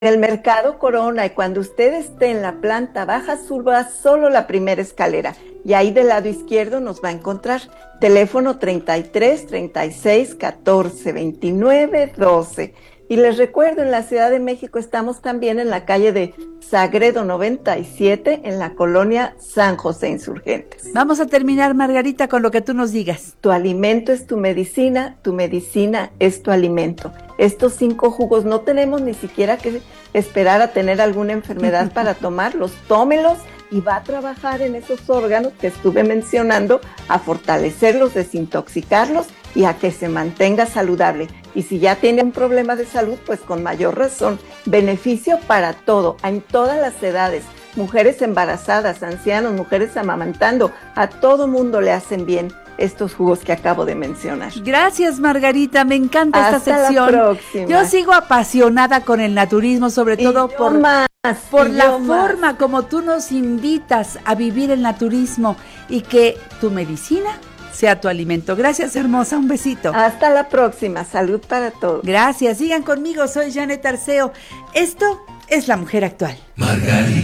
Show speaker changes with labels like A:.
A: el Mercado Corona, y cuando usted esté en la planta baja, suba solo la primera escalera y ahí del lado izquierdo nos va a encontrar. Teléfono 33 36 14 29 12. Y les recuerdo, en la Ciudad de México estamos también en la calle de Sagredo 97, en la colonia San José Insurgentes.
B: Vamos a terminar, Margarita, con lo que tú nos digas.
A: Tu alimento es tu medicina es tu alimento. Estos 5 jugos no tenemos ni siquiera que esperar a tener alguna enfermedad para tomarlos. Tómelos y va a trabajar en esos órganos que estuve mencionando, a fortalecerlos, desintoxicarlos y a que se mantenga saludable. Y si ya tiene un problema de salud, pues con mayor razón. Beneficio para todo, en todas las edades. Mujeres embarazadas, ancianos, mujeres amamantando, a todo mundo le hacen bien estos jugos que acabo de mencionar.
B: Gracias, Margarita, me encanta esta sección.
A: Hasta la próxima.
B: Yo sigo apasionada con el naturismo, sobre todo por la forma como tú nos invitas a vivir el naturismo y que tu medicina sea tu alimento. Gracias, hermosa, un besito.
A: Hasta la próxima, salud para todos.
B: Gracias, sigan conmigo, soy Janet Arceo. Esto es La Mujer Actual.
C: Margarita.